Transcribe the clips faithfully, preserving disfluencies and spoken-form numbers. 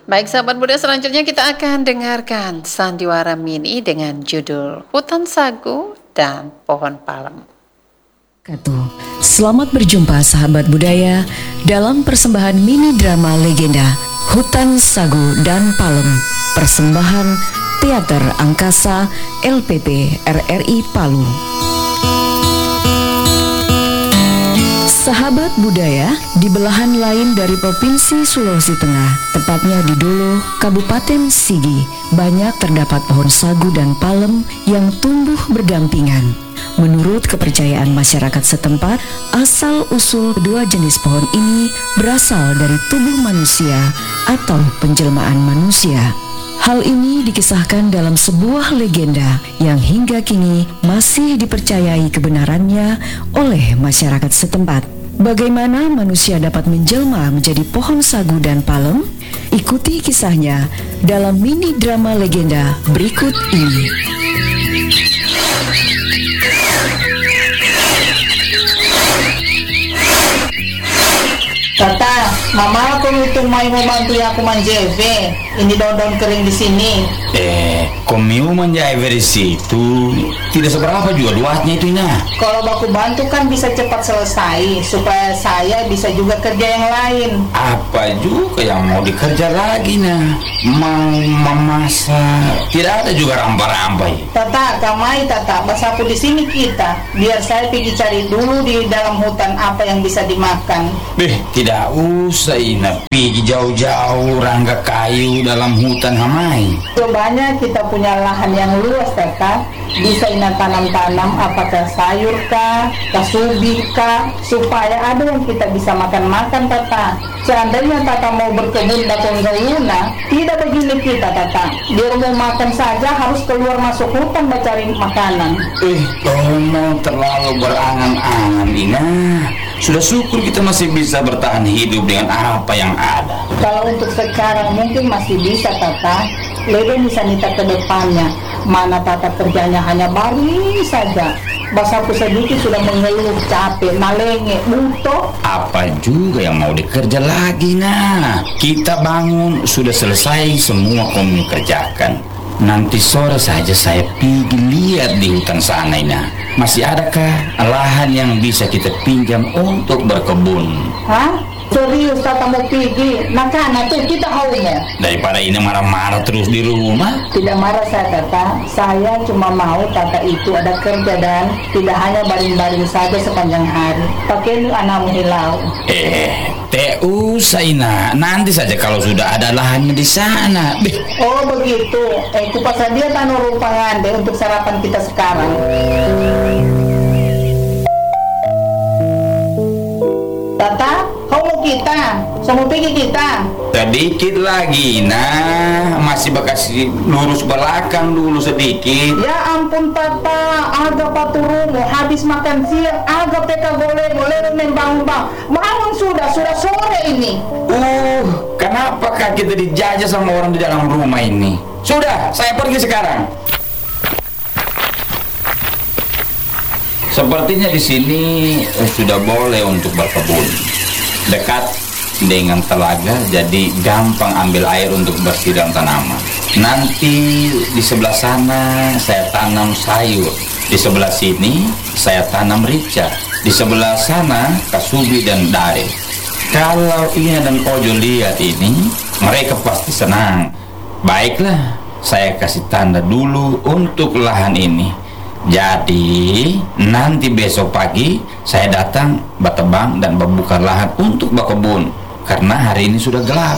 Baik sahabat muda, selanjutnya kita akan dengarkan sandiwara mini dengan judul Hutan Sagu dan Pohon Palem. Selamat berjumpa sahabat budaya dalam persembahan mini drama legenda Hutan Sagu dan Palem, persembahan Teater Angkasa L P P R R I Palu. Sahabat budaya, di belahan lain dari Provinsi Sulawesi Tengah, tepatnya di Dolo, Kabupaten Sigi, banyak terdapat pohon sagu dan palem yang tumbuh berdampingan. Menurut kepercayaan masyarakat setempat, asal-usul kedua jenis pohon ini berasal dari tubuh manusia atau penjelmaan manusia. Hal ini dikisahkan dalam sebuah legenda yang hingga kini masih dipercayai kebenarannya oleh masyarakat setempat. Bagaimana manusia dapat menjelma menjadi pohon sagu dan palem? Ikuti kisahnya dalam mini drama legenda berikut ini. Tata, mama aku itu mau bantu aku manjeve. Ini daun-daun kering di sini. Eh, komiu menjahit dari situ. Tidak seberapa juga luasnya itu, Ina. Kalau baku bantu kan bisa cepat selesai, supaya saya bisa juga kerja yang lain. Apa juga yang mau dikerja lagi, Nah? Mau memasak. Tidak ada juga rampai-rampai. Tata, kamai Tata, basapu di sini kita. Biar saya pergi cari dulu di dalam hutan apa yang bisa dimakan. Beh, tidak usah, Ina. Pergi jauh-jauh rangga kayu dalam hutan hamai. Cobanya kita punya lahan yang luas, Tata. Bisa ina tanam-tanam apakah sayur kah, kasubi kah, supaya ada yang kita bisa makan-makan, Tata. Seandainya Tata mau berkebun bakong gauna, tidak begini kita, Tata. Dia mau makan saja harus keluar masuk hutan mencari makanan. Eh, tolong terlalu berangan-angan, Ina. Sudah syukur kita masih bisa bertahan hidup dengan apa yang ada. Kalau untuk sekarang mungkin masih bisa, Tata. Lebe bisa nita ke depannya. Mana Tata kerjanya hanya baris saja. Basaku sedikit sudah mengeluh, capek, malenge, butuh. Apa juga yang mau dikerja lagi, Nah? Kita bangun, sudah selesai semua kami kerjakan. Nanti sore saja saya pergi lihat di hutan sana, Ina. Masih adakah lahan yang bisa kita pinjam untuk berkebun? Hah? Serius Tata mau pergi? Makanya tuh kita haunya. Daripada ini marah-marah terus di rumah. Tidak marah saya, Tata. Saya cuma mau Tata itu ada kerja dan tidak hanya baring-baring saja sepanjang hari. Pakai ini anakmu hilau. Eh, teh usah, Ina. Nanti saja kalau sudah ada lahannya di sana. Beh. Oh begitu. Eh kupas dia tanur rupangan deh untuk sarapan kita sekarang. Tata, kau mau kita? Sama pergi kita? Sedikit lagi, Nah. Masih bekas lurus belakang dulu sedikit. Ya ampun Tata, agak paturumu habis makan siang, agak peka boleh-boleh membangun bang. Bangun sudah, sudah sore ini. Uh, kenapakah kita dijajah sama orang di dalam rumah ini? Sudah, saya pergi sekarang. Sepertinya di sini eh, sudah boleh untuk berkebun. Dekat dengan telaga, jadi gampang ambil air untuk bersiram tanaman. Nanti di sebelah sana saya tanam sayur. Di sebelah sini saya tanam rica. Di sebelah sana kasubi dan dare. Kalau Ina dan Ojo lihat ini, mereka pasti senang. Baiklah, saya kasih tanda dulu untuk lahan ini. Jadi nanti besok pagi saya datang bertebang dan membuka lahan untuk berkebun karena hari ini sudah gelap.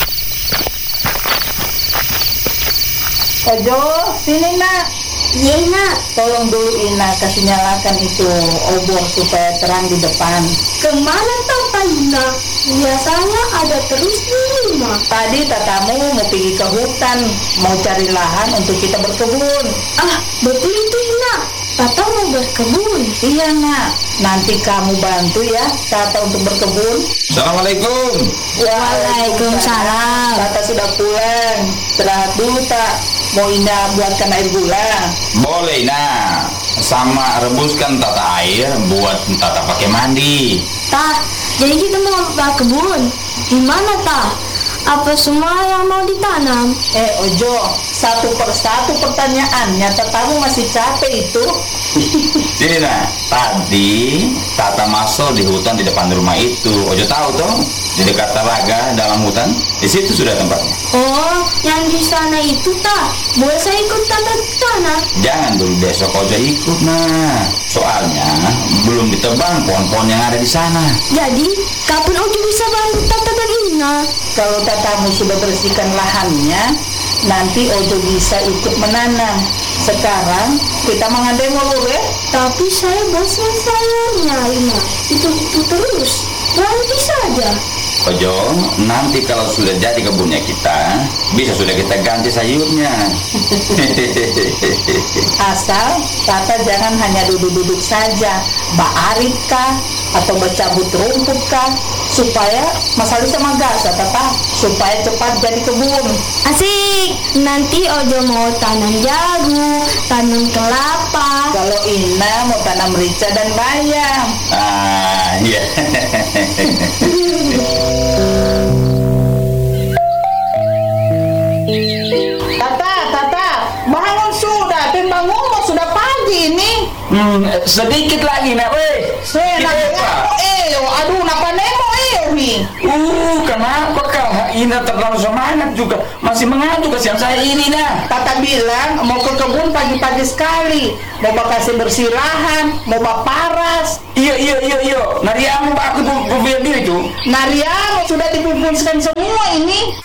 Ojo, sini nak. Iya nak. Tolong dulu Ina kasih nyalakan itu obor supaya terang di depan. Kemana Tata Ina? Biasanya ada terus di rumah. Tadi tatamu mau pergi ke hutan, mau cari lahan untuk kita berkebun. Ah, betul itu Ina. Tata mau berkebun. Iya nak, nanti kamu bantu ya Tata untuk berkebun. Assalamualaikum. Waalaikumsalam. Tata sudah pulang, istirahat dulu tak. Mau Ina buatkan air gula? Boleh, Nah. Sama rebuskan tata air buat tata pakai mandi. Ta, jadi kita mau berkebun. Di mana Ta? apa semua yang mau ditanam? Eh Ojo, satu persatu pertanyaannya, tatamu masih capek itu. Sini nah, tadi Tata masuk di hutan di depan rumah itu. Ojo tahu toh, di dekat telaga dalam hutan. Di situ sudah tempatnya. Oh, yang di sana itu tak? Boleh saya ikut Tata ke sana? Jangan dulu, besok Ojo ikut nah. Soalnya belum ditebang pohon-pohon yang ada di sana. Jadi, kapan Ojo bisa bantu Tata dan Ina? Kalau tatamu sudah bersihkan lahannya, nanti Ojo bisa ikut menanam. Sekarang kita mengandai molur ya. Tapi saya bosan sayurnya, Ina. Itu-itu terus. Berhenti saja. Ojo, nanti kalau sudah jadi kebunnya kita, bisa sudah kita ganti sayurnya. Asal Tata jangan hanya duduk-duduk saja, baarit kah atau bercabut rumput kah, supaya masalah sama gasa Tata, supaya cepat jadi kebun. Asik. Nanti Ojo mau tanam jagung, tanam kelapa. Kalau Ina mau tanam rica dan bayam. Ah, iya. Tata, Tata, bangun sudah, bangun sudah pagi ini. Hmm, sedikit lagi nak, weh. Saya nak eo, aduh, napa nemo eo nih? Uh, kenapa kah? Ina terlalu semangat juga, masih mengantuk kasihan saya ini nah. Tata bilang mau ke kebun pagi-pagi sekali, mau bakasi bersih lahan, mau paras. Iya iya iya iya. Nariamu aku tuh berbiar diri tuh. Nariamu sudah dipupuskan semua ini.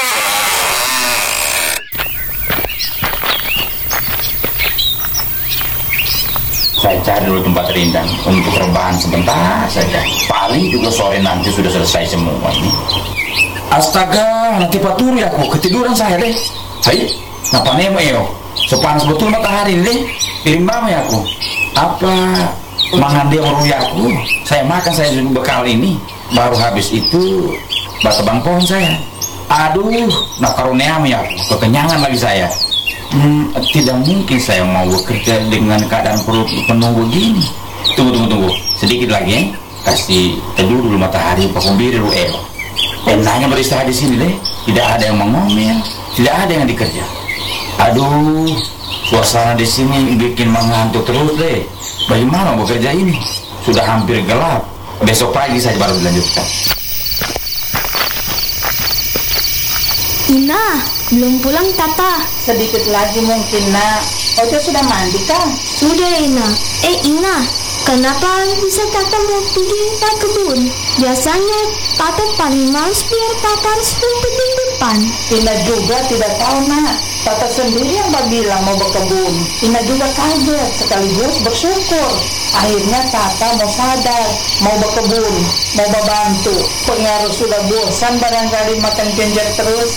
Saya cari dulu tempat rindang untuk rebahan sebentar saja. Paling juga sore nanti sudah selesai semua ini. Astaga, nanti paturi aku, ketiduran saya deh. Hai, napa nemo yo? Sepanas betul matahari ini deh. Piring mama ya aku. Apa mangan dia meruya aku? Saya makan saya juga bekal ini. Baru habis itu bata bang pohon saya. Aduh, nak karunia ya aku. Kekenyangan lagi saya. Hmm, tidak mungkin saya mau bekerja dengan keadaan perut penuh begini. Tunggu, tunggu, tunggu. Sedikit lagi ya. Kasih teduh dulu matahari, pakai biru lu eh. Enaknya beristirahat di sini deh. Tidak ada yang mengomel, tidak ada yang dikerja. Aduh, suasana di sini bikin mengantuk terus deh. Bagaimana mau bekerja ini? Sudah hampir gelap. Besok pagi saja baru dilanjutkan. Ina, belum pulang Tata. Sedikit lagi mungkin nak. Ojo sudah mandi kan? Sudah Ina. Eh Ina, kenapa bisa Tata mau pergi ke kebun? Biasanya Tata paling males biar Tata harus rumput di depan. Ina juga tidak tahu nak. Tata sendiri yang bilang mau berkebun. Ina juga kaget sekaligus bersyukur. Akhirnya Tata mau sadar, mau berkebun, mau membantu. Pengaruh sudah bosan barangkali makan kenjer terus.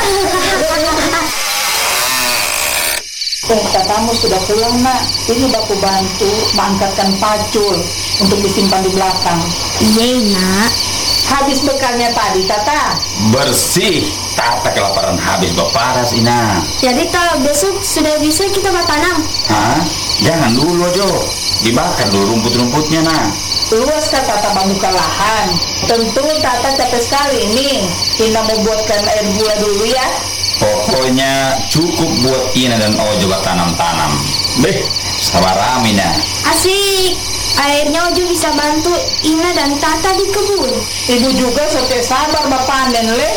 Eh, Tatamu sudah pulang nak. Ini baku bantu mengangkatkan pacul untuk disimpan di belakang. Iya Ina. Habis bekalnya tadi Tata. Bersih. Tata kelaparan habis berparas Ina. Jadi kalau besok sudah bisa kita bertanam. Hah? Jangan dulu Jo. Dibakar dulu rumput-rumputnya nah. Luas kan Tata membuka lahan. Tentu Tata capek sekali ini. Ina mau buatkan air gula dulu ya. Pokoknya cukup buat Ina dan Ojo buat tanam-tanam. Beh, sabar Amina. Asik. Akhirnya Ojo bisa bantu Ina dan Tata di kebun. Ibu juga setiap sabar bapak panen le.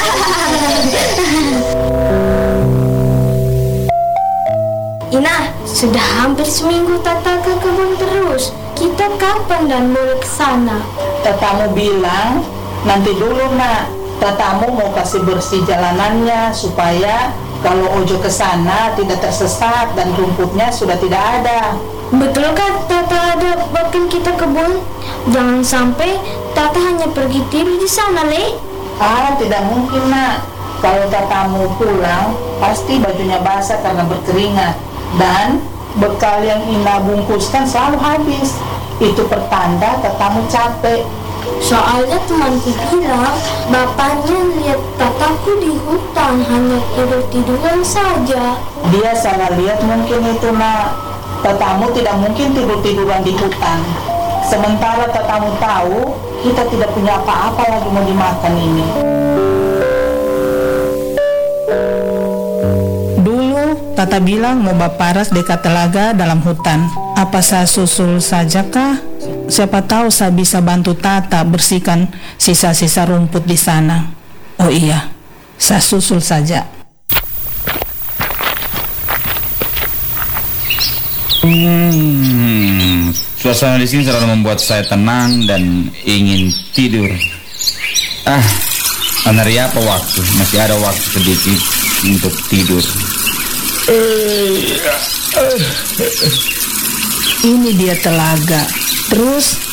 Ina, sudah hampir seminggu Tata ke kebun terus. Kita kapan dan boleh ke sana? Tatamu bilang nanti dulu nak. Tatamu mau kasih bersih jalanannya supaya kalau Ojo ke sana tidak tersesat dan rumputnya sudah tidak ada. Betul kan Tata ada bahkan kita kebun? Jangan sampai Tata hanya pergi tidur di sana, Le. Ah, tidak mungkin nak. Kalau Tatamu pulang, pasti bajunya basah karena berkeringat. Dan bekal yang Ina bungkuskan selalu habis. Itu pertanda Tatamu capek. Soalnya temanku bilang bapaknya lihat Tataku di hutan hanya tidur-tiduran saja. Dia salah lihat mungkin itu nak. Tatamu tidak mungkin tidur-tiduran di hutan. Sementara Tatamu tahu kita tidak punya apa-apa lagi mau dimakan ini. Tata bilang mau baparas dekat telaga dalam hutan. Apa saya susul saja kah? Siapa tahu saya bisa bantu Tata bersihkan sisa-sisa rumput di sana. Oh iya, saya susul saja. Hmm, suasana di sini selalu membuat saya tenang dan ingin tidur. Ah, Anari apa waktu? Masih ada waktu sedikit untuk tidur. Ini dia telaga. Terus